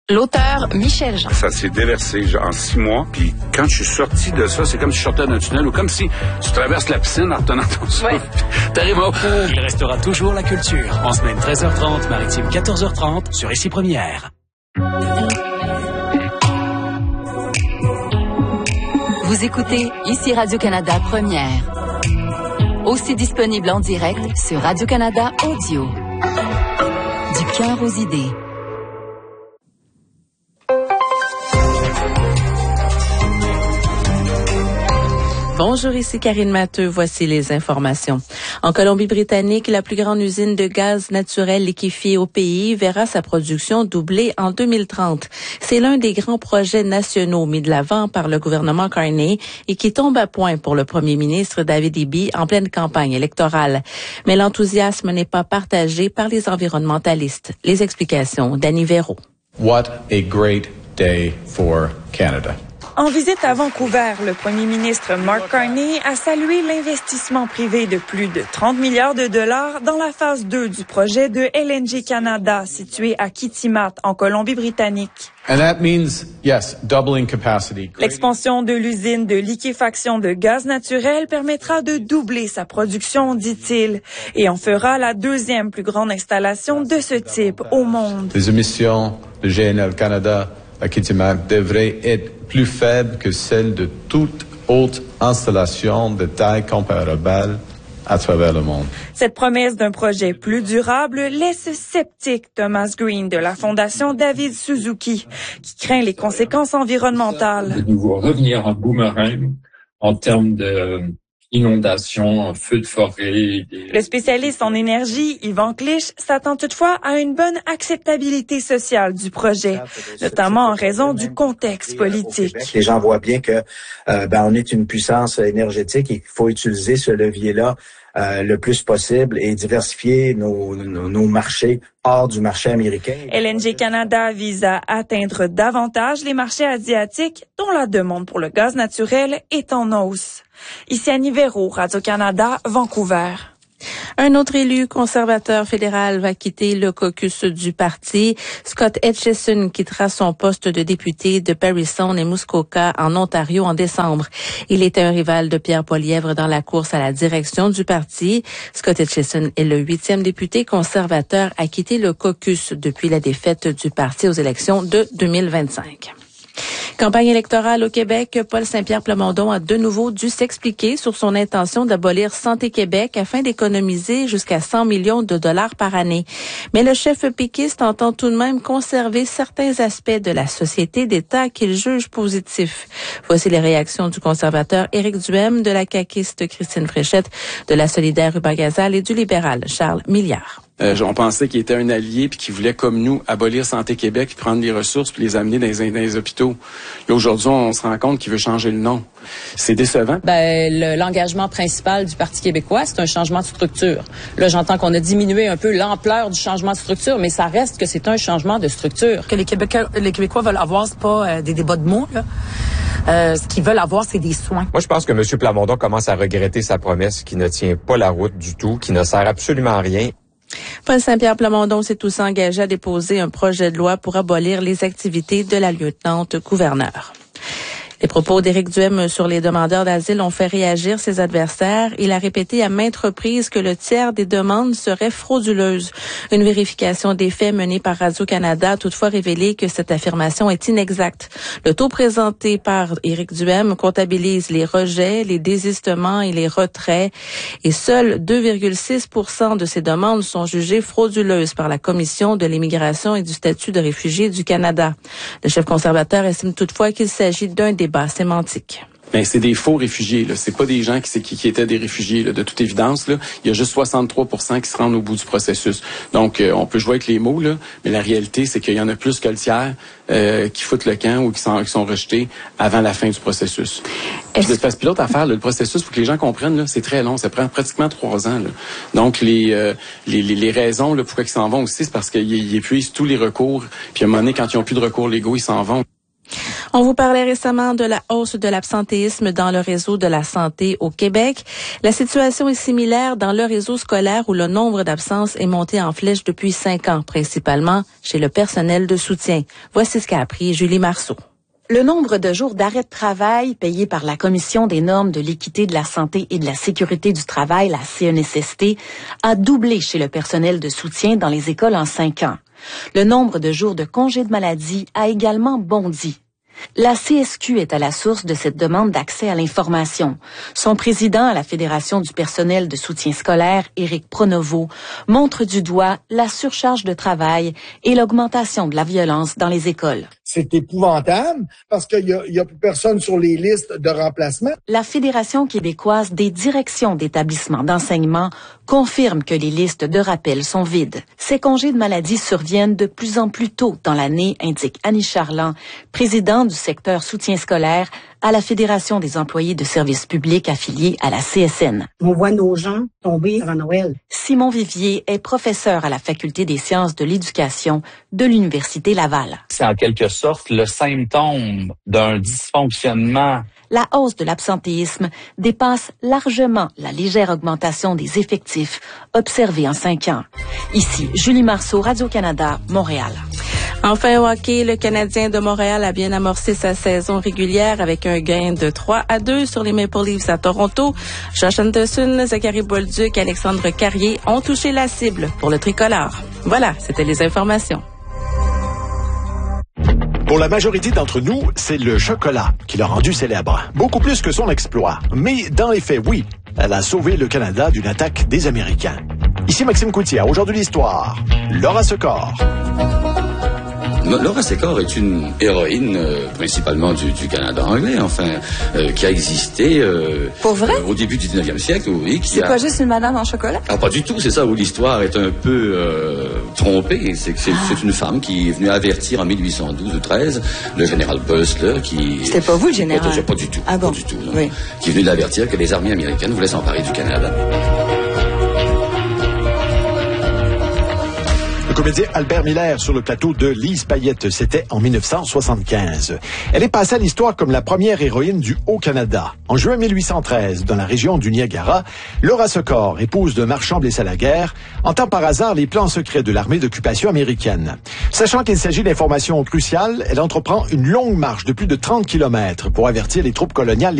L'auteur Michel Jean. Ça s'est déversé en 6 mois. Puis quand je suis sorti de ça, c'est comme si je sortais d'un tunnel ou comme si tu traverses la piscine en retenant ton souffle. T'arrives au... Il restera toujours la culture. En semaine 13h30, maritime 14h30 sur Ici Première. Vous écoutez Ici Radio-Canada Première. Aussi disponible en direct sur Radio-Canada Audio. Du cœur aux idées. Bonjour, ici Karine Matteux. Voici les informations. En Colombie-Britannique, la plus grande usine de gaz naturel liquéfié au pays verra sa production doubler en 2030. C'est l'un des grands projets nationaux mis de l'avant par le gouvernement Carney et qui tombe à point pour le premier ministre David Eby en pleine campagne électorale. Mais l'enthousiasme n'est pas partagé par les environnementalistes. Les explications d'Annie Véro. What a great day for Canada. En visite à Vancouver, le premier ministre Mark Carney a salué l'investissement privé de plus de 30 milliards de dollars dans la phase 2 du projet de LNG Canada, situé à Kitimat, en Colombie-Britannique. And that means, yes, doubling capacity. L'expansion de l'usine de liquéfaction de gaz naturel permettra de doubler sa production, dit-il, et en fera la deuxième plus grande installation de ce type au monde. Les émissions de GNL Canada à Kitimat devraient être plus faibles que celles de toute autre installation de taille comparable à travers le monde. Cette promesse d'un projet plus durable laisse sceptique Thomas Green de la Fondation David Suzuki, qui craint les conséquences environnementales. De nouveau revenir en boomerang en termes de inondations, feux de forêt. Le spécialiste en énergie, Yvan Clich, s'attend toutefois à une bonne acceptabilité sociale du projet, notamment en raison du contexte politique. Les gens voient bien que on est une puissance énergétique et qu'il faut utiliser ce levier-là le plus possible et diversifier nos marchés hors du marché américain. LNG Canada vise à atteindre davantage les marchés asiatiques dont la demande pour le gaz naturel est en hausse. Ici Annie Véro, Radio-Canada, Vancouver. Un autre élu conservateur fédéral va quitter le caucus du parti. Scott Etchison quittera son poste de député de Parison et Muskoka en Ontario en décembre. Il était un rival de Pierre Poilievre dans la course à la direction du parti. Scott Etchison est le 8e député conservateur à quitter le caucus depuis la défaite du parti aux élections de 2025. Campagne électorale au Québec, Paul Saint-Pierre Plamondon a de nouveau dû s'expliquer sur son intention d'abolir Santé Québec afin d'économiser jusqu'à 100 millions de dollars par année. Mais le chef péquiste entend tout de même conserver certains aspects de la société d'État qu'il juge positifs. Voici les réactions du conservateur Éric Duhem, de la caquiste Christine Fréchette, de la solidaire Ruben Gazal et du libéral Charles Milliard. On pensait qu'il était un allié puis qu'il voulait, comme nous, abolir Santé Québec puis prendre les ressources puis les amener dans les hôpitaux. Là, aujourd'hui, on se rend compte qu'il veut changer le nom. C'est décevant. L'engagement principal du Parti québécois, c'est un changement de structure. Là, j'entends qu'on a diminué un peu l'ampleur du changement de structure, mais ça reste que c'est un changement de structure. Que les Québécois veulent avoir, c'est pas des débats de mots, là. Ce qu'ils veulent avoir, c'est des soins. Moi, je pense que M. Plamondon commence à regretter sa promesse qui ne tient pas la route du tout, qui ne sert absolument à rien. Paul Saint-Pierre Plamondon s'est aussi engagé à déposer un projet de loi pour abolir les activités de la lieutenant-gouverneure. Les propos d'Éric Duhem sur les demandeurs d'asile ont fait réagir ses adversaires. Il a répété à maintes reprises que le tiers des demandes serait frauduleuse. Une vérification des faits menée par Radio-Canada a toutefois révélé que cette affirmation est inexacte. Le taux présenté par Éric Duhem comptabilise les rejets, les désistements et les retraits. Et seuls 2,6% de ces demandes sont jugées frauduleuses par la Commission de l'immigration et du statut de réfugié du Canada. Le chef conservateur estime toutefois qu'il s'agit d'un débat sémantique. Ben, c'est des faux réfugiés, là. C'est pas des gens qui étaient des réfugiés, là. De toute évidence, là. Il y a juste 63% qui se rendent au bout du processus. Donc, on peut jouer avec les mots, là. Mais la réalité, c'est qu'il y en a plus que le tiers, qui foutent le camp ou qui sont rejetés avant la fin du processus. Puis l'autre affaire, là, le processus, faut que les gens comprennent, là, c'est très long. Ça prend pratiquement 3 ans, là. Donc, les raisons, là, pourquoi ils s'en vont aussi, c'est parce qu'ils épuisent tous les recours. Puis à un moment donné, quand ils ont plus de recours légaux, ils s'en vont. On vous parlait récemment de la hausse de l'absentéisme dans le réseau de la santé au Québec. La situation est similaire dans le réseau scolaire où le nombre d'absences est monté en flèche depuis 5 ans, principalement chez le personnel de soutien. Voici ce qu'a appris Julie Marceau. Le nombre de jours d'arrêt de travail payés par la Commission des normes de l'équité de la santé et de la sécurité du travail, la CNSST, a doublé chez le personnel de soutien dans les écoles en 5 ans. Le nombre de jours de congés de maladie a également bondi. La CSQ est à la source de cette demande d'accès à l'information. Son président à la Fédération du personnel de soutien scolaire, Éric Pronovo, montre du doigt la surcharge de travail et l'augmentation de la violence dans les écoles. C'est épouvantable parce qu'il y a plus personne sur les listes de remplacement. La Fédération québécoise des directions d'établissements d'enseignement confirme que les listes de rappel sont vides. Ces congés de maladie surviennent de plus en plus tôt dans l'année, indique Annie Charland, présidente du secteur soutien scolaire à la Fédération des employés de services publics affiliés à la CSN. On voit nos gens tomber avant Noël. Simon Vivier est professeur à la Faculté des sciences de l'éducation de l'Université Laval. C'est en quelque sorte le symptôme d'un dysfonctionnement. La hausse de l'absentéisme dépasse largement la légère augmentation des effectifs observée en 5 ans. Ici, Julie Marceau, Radio-Canada, Montréal. Enfin, au hockey, le Canadien de Montréal a bien amorcé sa saison régulière avec un gain de 3-2 sur les Maple Leafs à Toronto. Josh Anderson, Zachary Bolduc, Alexandre Carrier ont touché la cible pour le tricolore. Voilà, c'était les informations. Pour la majorité d'entre nous, c'est le chocolat qui l'a rendu célèbre. Beaucoup plus que son exploit. Mais dans les faits, oui, elle a sauvé le Canada d'une attaque des Américains. Ici Maxime Coutier, aujourd'hui l'histoire. Laura Secor. Laura Secor est une héroïne principalement du Canada anglais, qui a existé pour vrai? Au début du 19e siècle. Oui, pas juste une madame en chocolat? Ah, pas du tout, c'est ça où l'histoire est un peu trompée. C'est une femme qui est venue avertir en 1812 ou 13 le général Butler qui... C'était pas vous le général? Pas du tout. Ah bon? Pas du tout, non. Oui. Qui est venu l'avertir que les armées américaines voulaient s'emparer du Canada. Le comédien Albert Miller sur le plateau de Lise Payette, c'était en 1975. Elle est passée à l'histoire comme la première héroïne du Haut-Canada. En juin 1813, dans la région du Niagara, Laura Secor, épouse d'un marchand blessé à la guerre, entend par hasard les plans secrets de l'armée d'occupation américaine. Sachant qu'il s'agit d'informations cruciales, elle entreprend une longue marche de plus de 30 kilomètres pour avertir les troupes coloniales